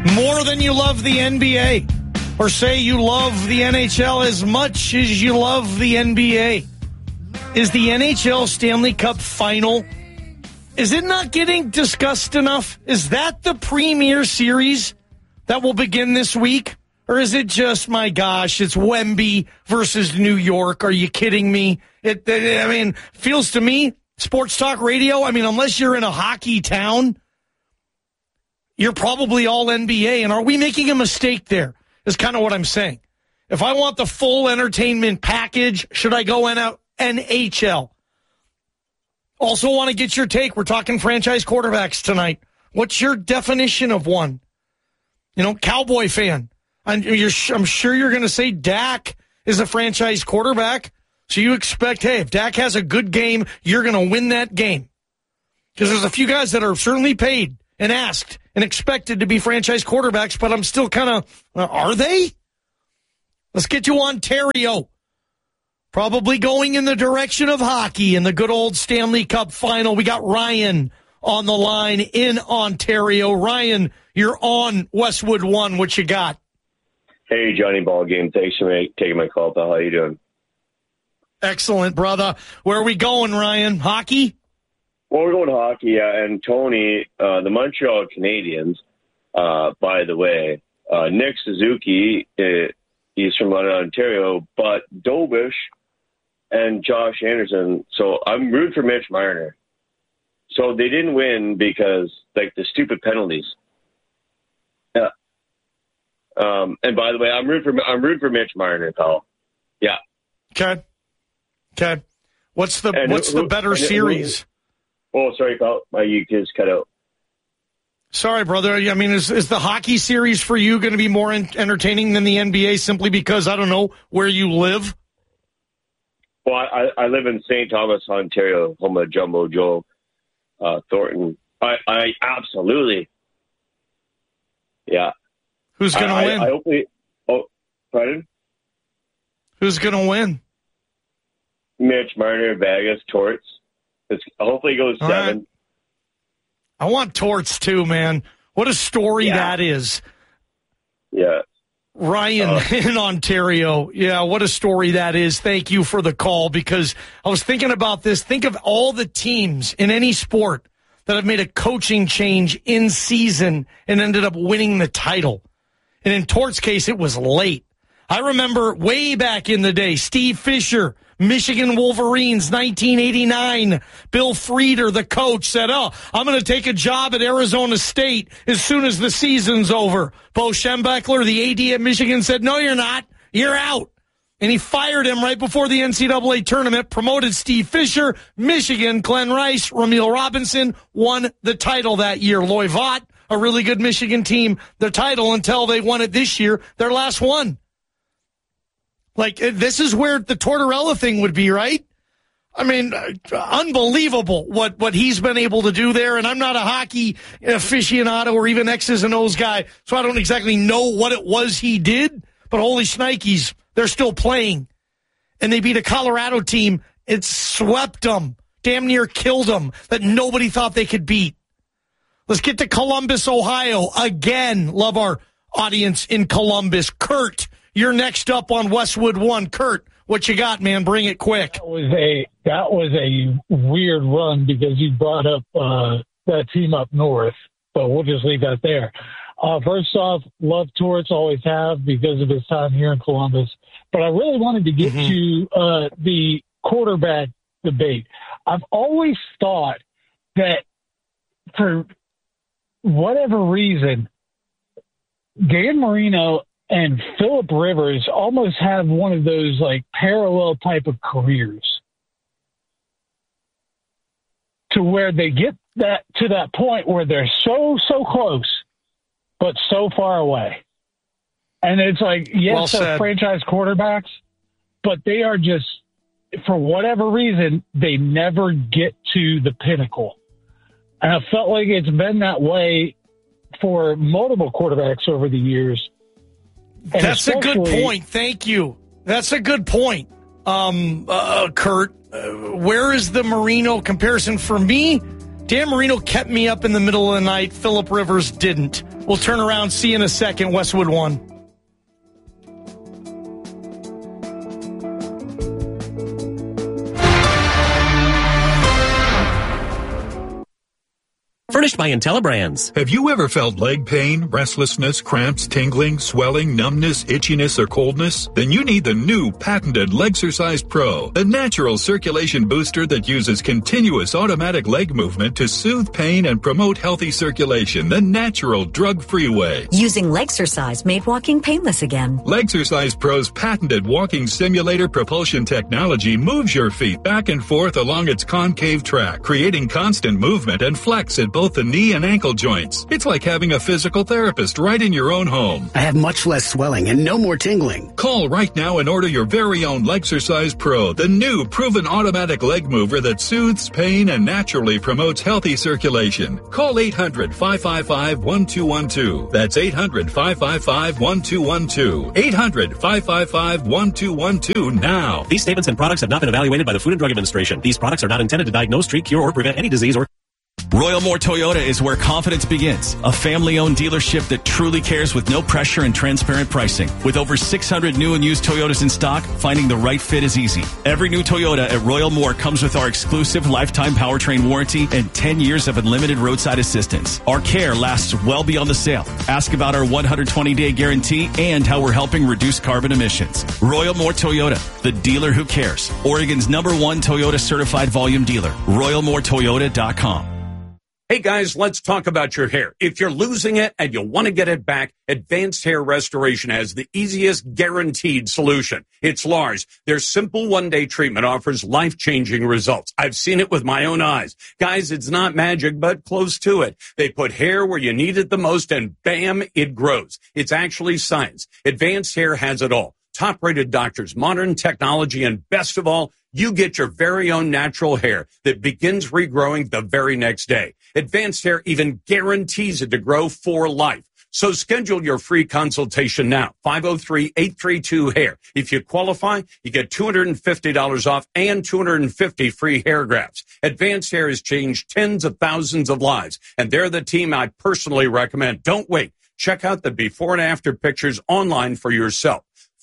More than you love the NBA. Or say you love the NHL as much as you love the NBA. Is the NHL Stanley Cup Final, is it not getting discussed enough? Is that the premier series that will begin this week? Or is it just, my gosh, it's Wemby versus New York? Are you kidding me? Feels to me, sports talk radio, unless you're in a hockey town, you're probably all NBA. And are we making a mistake there? Is kind of what I'm saying. If I want the full entertainment package, should I go NHL? Also want to get your take. We're talking franchise quarterbacks tonight. What's your definition of one? Cowboy fan. I'm sure you're going to say Dak is a franchise quarterback. So you expect, hey, if Dak has a good game, you're going to win that game. Because there's a few guys that are certainly paid and asked and expected to be franchise quarterbacks, but I'm still kind of, are they? Let's get you Ontario. Probably going in the direction of hockey in the good old Stanley Cup Final. We got Ryan on the line in Ontario. Ryan, you're on Westwood One. What you got? Hey, Johnny Ballgame. Thanks for taking my call, pal. How you doing? Excellent, brother. Where are we going, Ryan? Hockey? Well, we're going to hockey, and Tony, the Montreal Canadiens, by the way, Nick Suzuki, he's from London, Ontario, but Dobish and Josh Anderson. So I'm rooting for Mitch Marner. So they didn't win because, the stupid penalties. Yeah. And by the way, I'm rooting for Mitch Marner, pal. Yeah. Okay. What's the better series? Oh, sorry, pal. You just cut out. Sorry, brother. Is the hockey series for you going to be more entertaining than the NBA simply because, I don't know, where you live? Well, I live in St. Thomas, Ontario, home of Jumbo Joe Thornton. I absolutely. Yeah. Who's going to win? I hopefully. Oh, pardon? Who's going to win? Mitch Marner, Vegas, Torts. Hopefully it goes 7. Right. I want Torts too, man. What a story that is. Yeah. Ryan in Ontario. Yeah, what a story that is. Thank you for the call, because I was thinking about this. Think of all the teams in any sport that have made a coaching change in season and ended up winning the title. And in Torts' case, it was late. I remember way back in the day, Steve Fisher, Michigan Wolverines, 1989. Bill Frieder, the coach, said, I'm going to take a job at Arizona State as soon as the season's over. Bo Schembechler, the AD at Michigan, said, no, you're not. You're out. And he fired him right before the NCAA tournament, promoted Steve Fisher. Michigan, Glenn Rice, Ramil Robinson won the title that year. Loy Vaught, a really good Michigan team, the title until they won it this year, their last one. This is where the Tortorella thing would be, right? Unbelievable what he's been able to do there. And I'm not a hockey aficionado or even X's and O's guy, so I don't exactly know what it was he did. But holy shnikes, they're still playing. And they beat a Colorado team. It swept them, damn near killed them, that nobody thought they could beat. Let's get to Columbus, Ohio. Again, love our audience in Columbus. Kurt, you're next up on Westwood One. Kurt, what you got, man? Bring it quick. That was a weird run because you brought up that team up north, but we'll just leave that there. First off, love Torts, always have, because of his time here in Columbus. But I really wanted to get to the quarterback debate. I've always thought that for whatever reason, Dan Marino and Phillip Rivers almost have one of those parallel type of careers, to where they get that to that point where they're so close, but so far away. And it's yes, they're franchise quarterbacks, but they are just, for whatever reason, they never get to the pinnacle. And I felt like it's been that way for multiple quarterbacks over the years. And that's a good point. Thank you. That's a good point, Kurt. Where is the Marino comparison? For me, Dan Marino kept me up in the middle of the night. Phillip Rivers didn't. We'll turn around, see you in a second. Westwood 1. Furnished by IntelliBrands. Have you ever felt leg pain, restlessness, cramps, tingling, swelling, numbness, itchiness, or coldness? Then you need the new patented Legsercise Pro, a natural circulation booster that uses continuous automatic leg movement to soothe pain and promote healthy circulation the natural, drug-free way. Using Legsercise made walking painless again. Legsercise Pro's patented walking simulator propulsion technology moves your feet back and forth along its concave track, creating constant movement and flex at both the knee and ankle joints. It's like having a physical therapist right in your own home. I have much less swelling and no more tingling. Call right now and order your very own Legsercise Pro, the new proven automatic leg mover that soothes pain and naturally promotes healthy circulation. Call 800-555-1212. That's 800-555-1212. 800-555-1212 now. These statements and products have not been evaluated by the Food and Drug Administration. These products are not intended to diagnose, treat, cure, or prevent any disease or... Royal Moore Toyota is where confidence begins. A family-owned dealership that truly cares with no pressure and transparent pricing. With over 600 new and used Toyotas in stock, finding the right fit is easy. Every new Toyota at Royal Moore comes with our exclusive lifetime powertrain warranty and 10 years of unlimited roadside assistance. Our care lasts well beyond the sale. Ask about our 120-day guarantee and how we're helping reduce carbon emissions. Royal Moore Toyota, the dealer who cares. Oregon's #1 Toyota certified volume dealer. RoyalMooreToyota.com. Hey guys, let's talk about your hair. If you're losing it and you want to get it back, Advanced Hair Restoration has the easiest guaranteed solution. It's Lars. Their simple one-day treatment offers life-changing results. I've seen it with my own eyes. Guys, it's not magic, but close to it. They put hair where you need it the most and bam, it grows. It's actually science. Advanced Hair has it all. Top-rated doctors, modern technology, and best of all, you get your very own natural hair that begins regrowing the very next day. Advanced Hair even guarantees it to grow for life. So schedule your free consultation now, 503-832-HAIR. If you qualify, you get $250 off and 250 free hair grafts. Advanced Hair has changed tens of thousands of lives, and they're the team I personally recommend. Don't wait. Check out the before and after pictures online for yourself.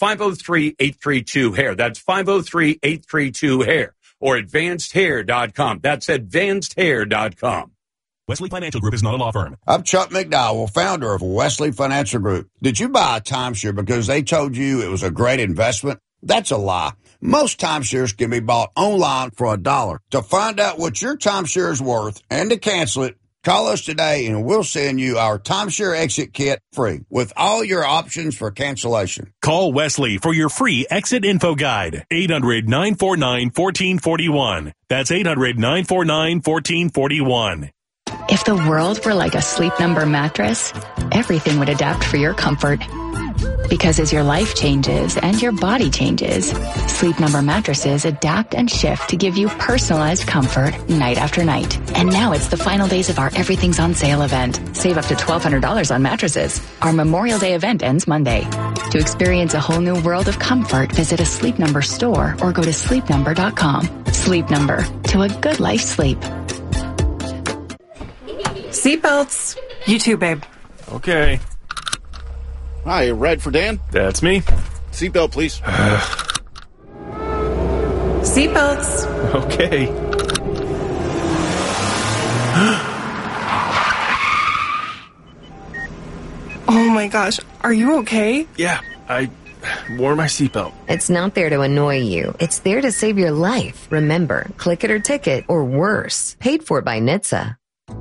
503-832-HAIR. That's 503-832-HAIR or advancedhair.com. That's advancedhair.com. Wesley Financial Group is not a law firm. I'm Chuck McDowell, founder of Wesley Financial Group. Did you buy a timeshare because they told you it was a great investment? That's a lie. Most timeshares can be bought online for $1. To find out what your timeshare is worth and to cancel it, call us today and we'll send you our timeshare exit kit free with all your options for cancellation. Call Wesley for your free exit info guide. 800-949-1441. That's 800-949-1441. If the world were like a Sleep Number mattress, everything would adapt for your comfort. Because as your life changes and your body changes, Sleep Number mattresses adapt and shift to give you personalized comfort night after night. And now it's the final days of our Everything's on Sale event. Save up to $1,200 on mattresses. Our Memorial Day event ends Monday. To experience a whole new world of comfort, visit a Sleep Number store or go to sleepnumber.com. Sleep Number. To a good life sleep. Seatbelts. You too, babe. Okay. Hi, red for Dan? That's me. Seatbelt, please. Seatbelts. Okay. Oh my gosh, are you okay? Yeah, I wore my seatbelt. It's not there to annoy you. It's there to save your life. Remember, click it or ticket, or worse. Paid for by NHTSA.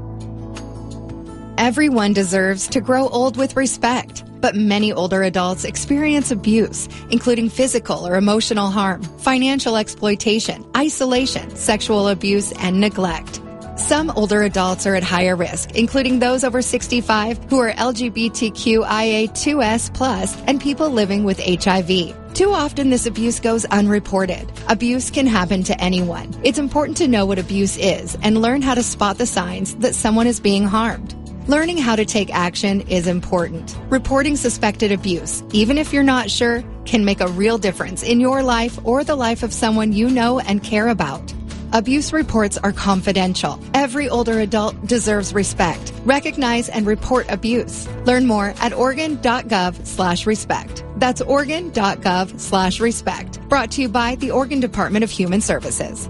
Everyone deserves to grow old with respect, but many older adults experience abuse, including physical or emotional harm, financial exploitation, isolation, sexual abuse, and neglect. Some older adults are at higher risk, including those over 65 who are LGBTQIA2S+, and people living with HIV. Too often this abuse goes unreported. Abuse can happen to anyone. It's important to know what abuse is and learn how to spot the signs that someone is being harmed. Learning how to take action is important. Reporting suspected abuse, even if you're not sure, can make a real difference in your life or the life of someone you know and care about. Abuse reports are confidential. Every older adult deserves respect. Recognize and report abuse. Learn more at Oregon.gov/respect. That's Oregon.gov/respect. Brought to you by the Oregon Department of Human Services.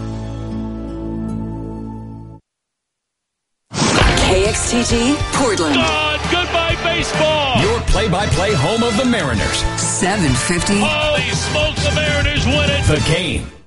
KXTG, Portland. Goodbye, baseball. Your play-by-play home of the Mariners. 750. Holy smokes, the Mariners win it. The Game.